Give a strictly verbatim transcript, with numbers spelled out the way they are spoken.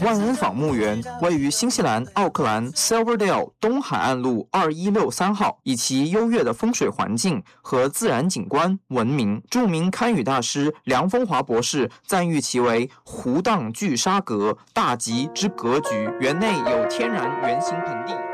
万恩坊墓园位于新西兰奥克兰 Silverdale 东海岸路二一六三号，以其优越的风水环境和自然景观闻名。著名堪舆大师梁风华博士赞誉其为湖荡聚沙阁，大吉之格局。园内有天然圆形盆地。